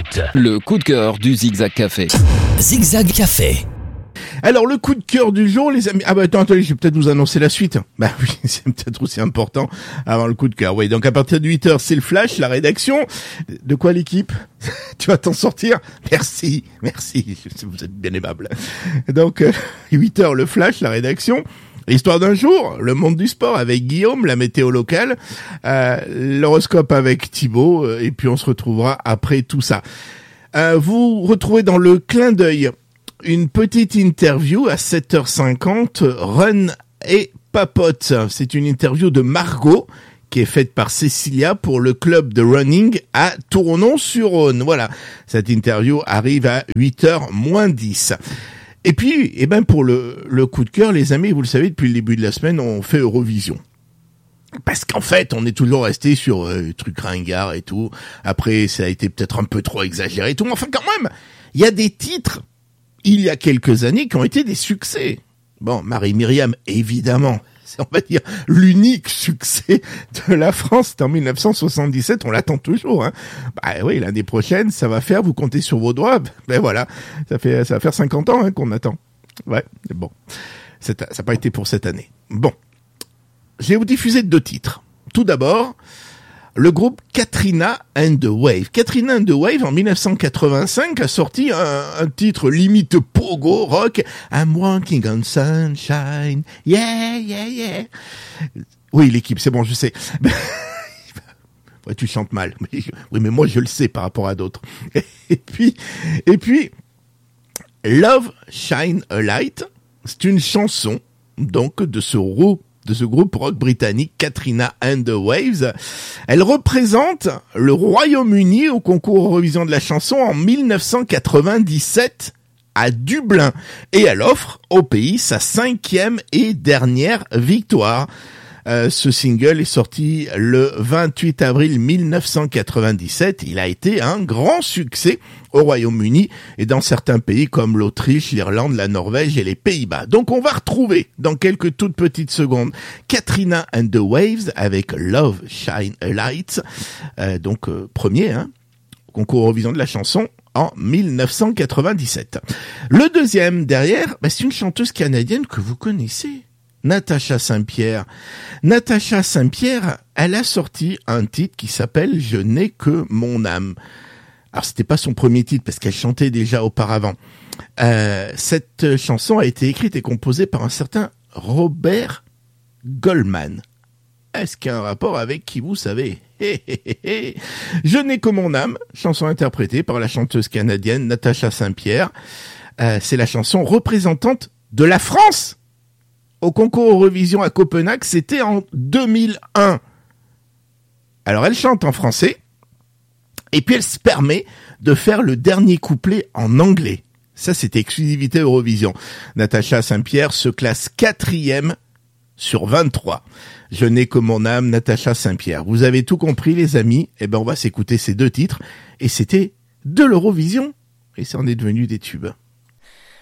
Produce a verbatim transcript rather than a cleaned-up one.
écoute le coup de cœur du Zigzag Café. Zigzag Café. Alors, le coup de cœur du jour, les amis. Ah bah attends, attendez, je vais peut-être vous annoncer la suite. Bah oui, c'est peut-être aussi important avant le coup de cœur. Oui, donc à partir de huit heures, c'est le flash, la rédaction. De quoi l'équipe? Tu vas t'en sortir? Merci, merci, vous êtes bien aimable. Donc, euh, huit heures, le flash, la rédaction. L'histoire d'un jour, le monde du sport avec Guillaume, la météo locale, euh, l'horoscope avec Thibaut, euh, et puis on se retrouvera après tout ça. Euh, vous retrouvez dans le clin d'œil une petite interview à sept heures cinquante, Run et Papote. C'est une interview de Margot qui est faite par Cécilia pour le club de running à Tournon-sur-Rhône. Voilà, cette interview arrive à huit heures moins dix. Et puis, eh ben pour le, le coup de cœur, les amis, vous le savez, depuis le début de la semaine, on fait Eurovision. Parce qu'en fait, on est toujours resté sur euh, trucs ringards et tout. Après, ça a été peut-être un peu trop exagéré et tout. Mais enfin, quand même, il y a des titres, il y a quelques années, qui ont été des succès. Bon, Marie-Myriam, évidemment, c'est, on va dire, l'unique succès de la France. C'était en dix-neuf cent soixante-dix-sept, on l'attend toujours. Hein. Bah oui, l'année prochaine, ça va faire, vous comptez sur vos doigts. Ben voilà, ça fait ça va faire cinquante ans hein, qu'on attend. Ouais, bon, c'est, ça n'a pas été pour cette année. Bon. Je vais vous diffuser deux titres. Tout d'abord, le groupe Katrina and the Wave. Katrina and the Wave, en dix-neuf cent quatre-vingt-cinq, a sorti un, un titre limite pogo rock. I'm walking on sunshine. Yeah, yeah, yeah. Oui, l'équipe, c'est bon, je sais. Ouais, tu chantes mal. Oui, mais moi, je le sais par rapport à d'autres. Et puis, et puis, Love Shine a Light. C'est une chanson, donc, de ce groupe de ce groupe rock britannique Katrina and the Waves. Elle représente le Royaume-Uni au concours Eurovision de la chanson en dix-neuf cent quatre-vingt-dix-sept à Dublin. Et elle offre au pays sa cinquième et dernière victoire. Euh, ce single est sorti le vingt-huit avril dix-neuf cent quatre-vingt-dix-sept. Il a été un grand succès au Royaume-Uni et dans certains pays comme l'Autriche, l'Irlande, la Norvège et les Pays-Bas. Donc on va retrouver dans quelques toutes petites secondes Katrina and the Waves avec Love Shine a Light. Euh, donc euh, premier hein, concours Eurovision de la chanson en dix-neuf cent quatre-vingt-dix-sept. Le deuxième derrière, bah, c'est une chanteuse canadienne que vous connaissez. Natacha Saint-Pierre. Natacha Saint-Pierre, elle a sorti un titre qui s'appelle « Je n'ai que mon âme ». Alors, c'était pas son premier titre parce qu'elle chantait déjà auparavant. Euh, cette chanson a été écrite et composée par un certain Robert Goldman. Est-ce qu'il y a un rapport avec qui vous savez? Je n'ai que mon âme, chanson interprétée par la chanteuse canadienne Natacha Saint-Pierre. Euh, c'est la chanson représentante de la France au concours Eurovision à Copenhague, c'était en deux mille un. Alors elle chante en français, et puis elle se permet de faire le dernier couplet en anglais. Ça, c'était exclusivité Eurovision. Natacha Saint-Pierre se classe quatrième sur vingt-trois. Je n'ai que mon âme, Natacha Saint-Pierre. Vous avez tout compris, les amis. Eh ben, on va s'écouter ces deux titres. Et c'était de l'Eurovision. Et ça en est devenu des tubes.